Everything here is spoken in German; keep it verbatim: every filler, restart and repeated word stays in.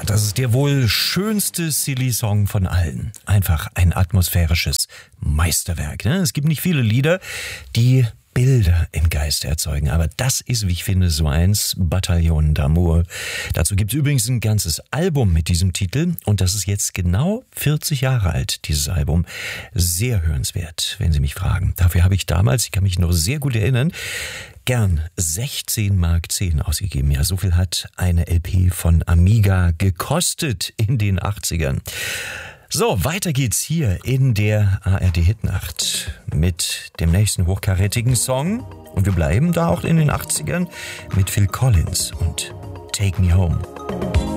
Das ist der wohl schönste Silly-Song von allen. Einfach ein atmosphärisches Meisterwerk. Ne? Es gibt nicht viele Lieder, die Bilder im Geist erzeugen. Aber das ist, wie ich finde, so eins, Bataillon d'Amour. Dazu gibt es übrigens ein ganzes Album mit diesem Titel. Und das ist jetzt genau vierzig Jahre alt, dieses Album. Sehr hörenswert, wenn Sie mich fragen. Dafür habe ich damals, ich kann mich noch sehr gut erinnern, gern sechzehn Mark zehn ausgegeben. Ja, so viel hat eine L P von Amiga gekostet in den achtzigern. So, weiter geht's hier in der A R D-Hitnacht mit dem nächsten hochkarätigen Song. Und wir bleiben da auch in den achtzigern mit Phil Collins und Take Me Home.